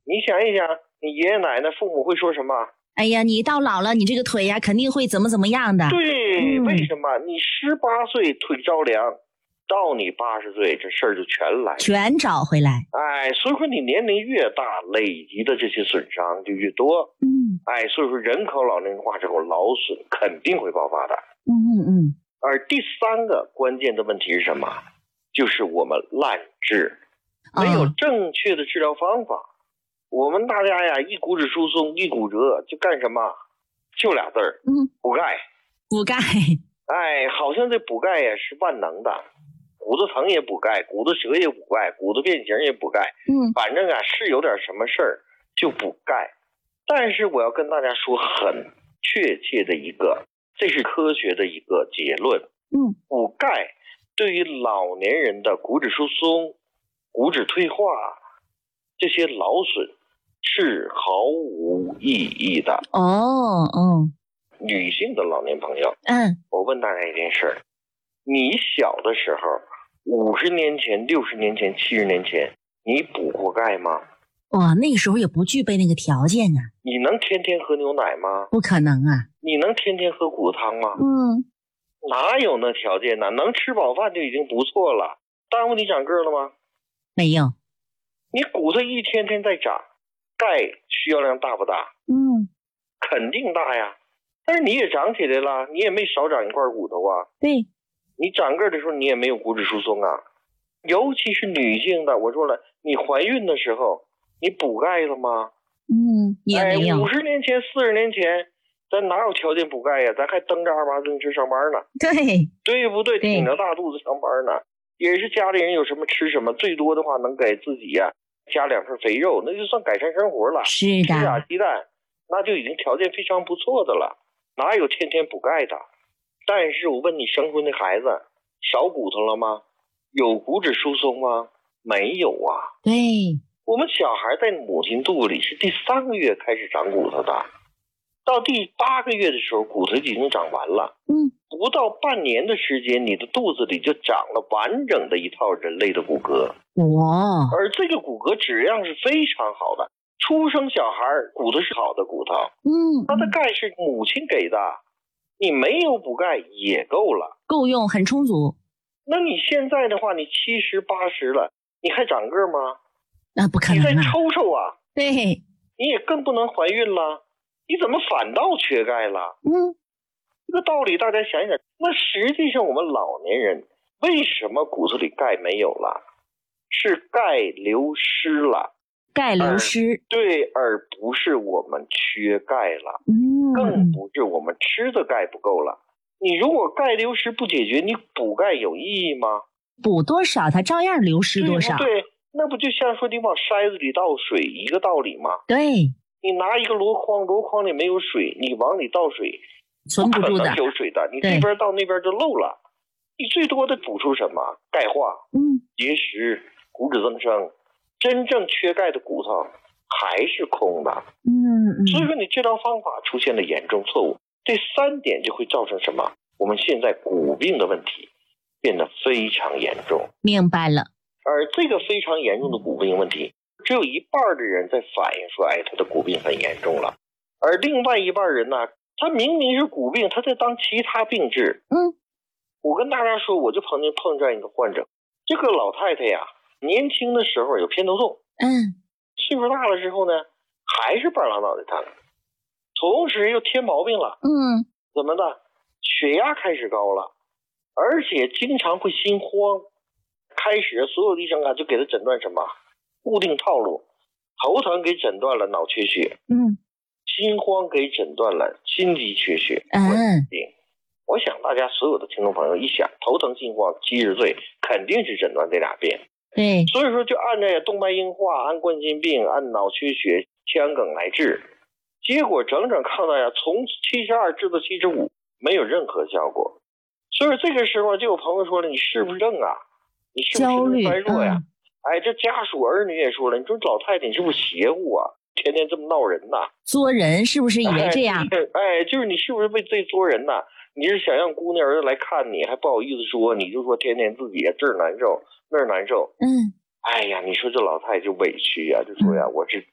你想一想，你爷爷奶奶父母会说什么？ 哎呀，你到老了，你这个腿呀肯定会怎么样的。 对，为什么？你18岁腿着凉，到你80岁这事儿就全来， 全找回来。 哎，所以说你年龄越大，累积的这些损伤就越多。哎，所以说人口老龄化之后，劳损肯定会爆发的。而第3个关键的问题是什么？就是我们滥治，没有正确的治疗方法。我们大家呀，一骨质疏松，一骨折就干什么？就俩字儿，补钙。 补钙。 哎，好像这补钙呀是万能的，骨头疼也补钙，骨头折也补钙，骨头变形也补钙。反正啊是有点什么事儿就补钙。但是我要跟大家说很确切的一个，这是科学的一个结论。补钙对于老年人的骨质疏松、骨质退化这些劳损是毫无意义的。女性的老年朋友，我问大家一件事儿：你小的时候，50年前、60年前、70年前，你补过钙吗？ 哇，那个时候也不具备那个条件啊。 你能天天喝牛奶吗？ 不可能啊。 你能天天喝骨头汤吗？哪有那条件呢？能吃饱饭就已经不错了。耽误你长个了吗？ 没有。 你骨头一天天在长，钙需要量大不大？肯定大呀。但是你也长起来了，你也没少长一块骨头啊。 对。 你长个的时候你也没有骨质疏松啊。尤其是女性的，我说了，你怀孕的时候你补钙了吗？ 也没有。 50年前、40年前，咱哪有条件补钙呀？咱还蹬着2把自行车上班呢。对不对？挺着大肚子上班呢。也是家里人有什么吃什么，最多的话能给自己呀加2份肥肉，那就算改善生活了。 是的。 吃俩鸡蛋，那就已经条件非常不错的了。哪有天天补钙的？但是我问你，生出那孩子少骨头了吗？有骨质疏松吗？没有啊。 对。 我们小孩在母亲肚子里是第3个月开始长骨头的，到第8个月的时候骨头已经长完了。不到半年的时间，你的肚子里就长了完整的一套人类的骨骼。而这个骨骼质量是非常好的，出生小孩骨头是好的骨头。他的钙是母亲给的，你没有补钙也够了， 够用，很充足。 那你现在的话，你70、80了，你还长个吗？ 不可能啊。 你在抽抽啊。 对。 你也更不能怀孕了，你怎么反倒缺钙了？这个道理大家想一想。那实际上我们老年人为什么骨头里钙没有了？是钙流失了。 钙流失。 对，而不是我们缺钙了。更不是我们吃的钙不够了。你如果钙流失不解决，你补钙有意义吗？ 补多少它照样流失多少。 对，那不就像说你往筛子里倒水一个道理吗？ 对。 你拿一个箩筐，箩筐里没有水，你往里倒水存不住的， 不可能有水的，你这边到那边就漏了。你最多的补出什么？钙化、结石、骨质增生。真正缺钙的骨头还是空的。所以说你治疗方法出现了严重错误。这3点就会造成什么？我们现在骨病的问题变得非常严重。 明白了。 而这个非常严重的骨病问题，只有1半的人在反映说，他的骨病很严重了。而另外1半人呢，他明明是骨病，他在当其他病治。我跟大家说，我就碰见一个患者，这个老太太呀，年轻的时候有偏头痛，岁数大了之后呢，还是半拉脑袋疼，同时又添毛病了。怎么的？血压开始高了，而且经常会心慌。开始所有的医生啊就给他诊断什么？固定套路。头疼给诊断了脑缺血，心慌给诊断了心肌缺血。我想大家所有的听众朋友一想，头疼心慌70岁肯定是诊断这俩病。 对。 所以说就按这动脉硬化、按冠心病、按脑缺血、腔梗来治，结果整整看到呀，从72治到75，没有任何效果。所以这个时候就有朋友说了，你是不是症啊？你是不是神经衰弱呀？这家属儿女也说了，你说老太太你是不是邪乎啊？天天这么闹人呐？ 作人是不是以为这样？ 就是你是不是为这作人呐？你是想让姑娘儿子来看你，还不好意思说，你就说天天自己这儿难受那儿难受。哎呀，你说这老太太就委屈呀，就说呀，我是